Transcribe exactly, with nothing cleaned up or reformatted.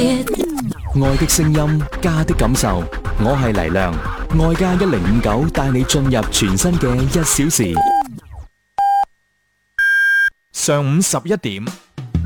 愛的聲音，家的感受，我係黎亮，愛家一零五九帶你進入全新嘅一小時。 上午十一點，